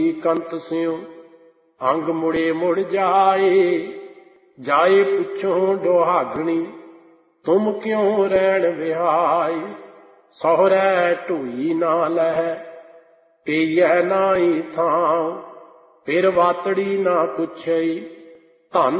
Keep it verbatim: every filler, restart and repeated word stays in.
ਕੰਤ ਸਿਉ ਅੰਗ ਮੁੜੇ ਮੁੜ ਜਾਏ। ਜਾਏ ਪੁੱਛੋਂ ਦੁਹਾਗਣੀ ਤੁਮ ਕਿਉਂ ਰਹਿਣ ਵਿਹਾਏ। ਸਹੁਰੈ ਢੂਈ ਨਾ ਲਹੈ ਪਈਐ ਨਾਹੀ ਥਾਂ। ਫਿਰ ਵਾਤੜੀ ਨਾ ਪੁੱਛਈ ਧਨ